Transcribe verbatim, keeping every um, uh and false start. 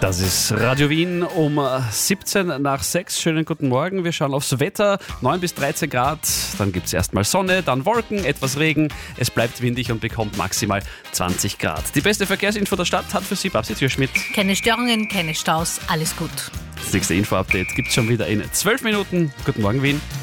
Das ist Radio Wien um siebzehn nach sechs. Schönen guten Morgen. Wir schauen aufs Wetter. neun bis dreizehn Grad. Dann gibt es erstmal Sonne, dann Wolken, etwas Regen. Es bleibt windig und bekommt maximal zwanzig Grad. Die beste Verkehrsinfo der Stadt hat für Sie Babsi Türschmidt. Keine Störungen, keine Staus, alles gut. Das nächste Info-Update gibt es schon wieder in zwölf Minuten. Guten Morgen, Wien.